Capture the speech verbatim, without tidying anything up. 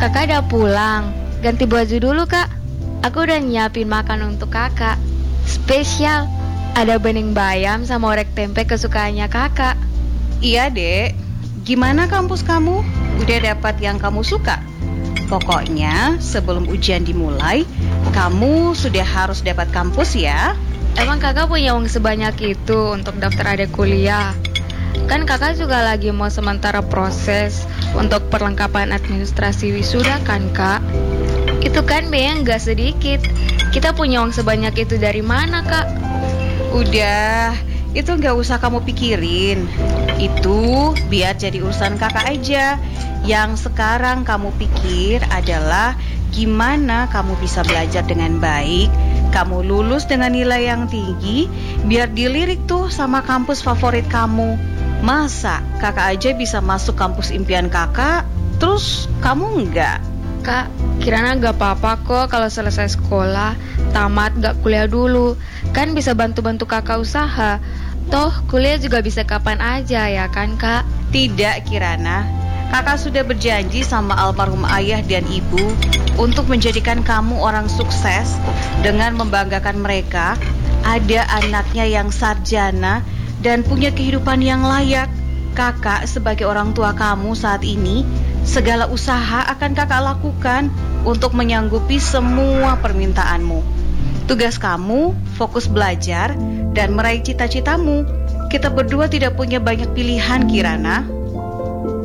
Kakak udah pulang. Ganti baju dulu, Kak. Aku udah nyiapin makan untuk kakak. Spesial. Ada bening bayam sama orek tempe kesukaannya kakak. Iya, Dek. Gimana kampus kamu? Udah dapat yang kamu suka? Pokoknya sebelum ujian dimulai, kamu sudah harus dapat kampus ya. Emang kakak punya uang sebanyak itu untuk daftar adik kuliah? Kan kakak juga lagi mau sementara proses untuk perlengkapan administrasi wisuda kan, Kak? Itu kan biaya nggak sedikit. Kita punya uang sebanyak itu dari mana, Kak? Udah, itu nggak usah kamu pikirin. Itu biar jadi urusan kakak aja. Yang sekarang kamu pikir adalah gimana kamu bisa belajar dengan baik, kamu lulus dengan nilai yang tinggi, biar dilirik tuh sama kampus favorit kamu. Masa kakak aja bisa masuk kampus impian kakak, terus kamu enggak? Kak, Kirana gak apa-apa kok kalau selesai sekolah, tamat gak kuliah dulu. Kan bisa bantu-bantu kakak usaha. Toh kuliah juga bisa kapan aja ya kan, Kak? Tidak, Kirana. Kakak sudah berjanji sama almarhum ayah dan ibu untuk menjadikan kamu orang sukses dengan membanggakan mereka. Ada anaknya yang sarjana dan punya kehidupan yang layak. Kakak sebagai orang tua kamu saat ini, segala usaha akan kakak lakukan untuk menyanggupi semua permintaanmu. Tugas kamu fokus belajar dan meraih cita-citamu. Kita berdua tidak punya banyak pilihan, Kirana.